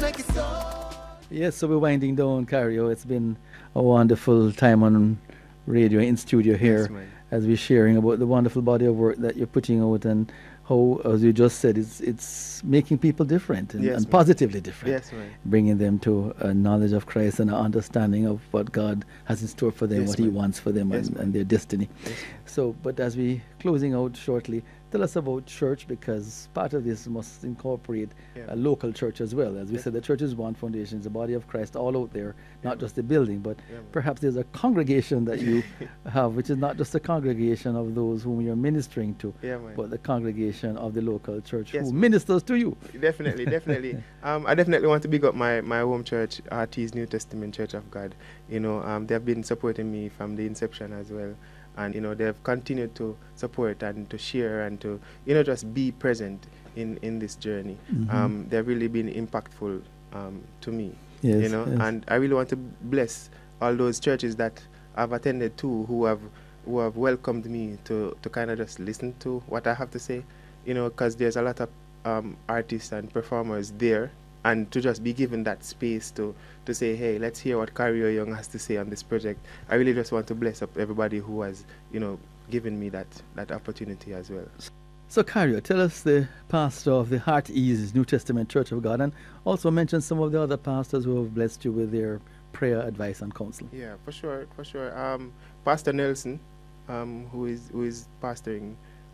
Yes, so we're winding down, Cario. It's been a wonderful time on radio in studio here Yes, man. as we're sharing about the wonderful body of work that you're putting out and how, as you just said, it's making people different Yes, and man. positively different, Yes, man. bringing them to a knowledge of Christ and an understanding of what God has in store for them, Yes, what He man. wants for them, Yes, and, man. and their destiny. Yes, man. So, but as we closing out shortly, tell us about church because part of this must incorporate Yeah, a man. local church as well. As we Yes. said, the church is one foundation, it's the body of Christ all out there, Yeah, not man. just the building, but Yeah, man. perhaps there's a congregation that you have, which is not just a congregation of those whom you're ministering to, Yeah, man. but the congregation of the local church Yes, who man. ministers to you. Definitely, definitely. I definitely want to big up my home church, RT's New Testament Church of God. They've been supporting me from the inception as well. And, they've continued to support and to share and to, just be present in this journey. They've really been impactful to me, Yes, yes. and I really want to bless all those churches that I've attended to who have welcomed me to kind of just listen to what I have to say, because there's a lot of artists and performers there, and to just be given that space to say, hey, let's hear what Cario Young has to say on this project. I really just want to bless up everybody who has, given me that opportunity as well. So, Cario, tell us the pastor of the Heart Ease New Testament Church of God and also mention some of the other pastors who have blessed you with their prayer, advice, and counsel. Yeah, for sure, for sure. Pastor Nelson, who is pastoring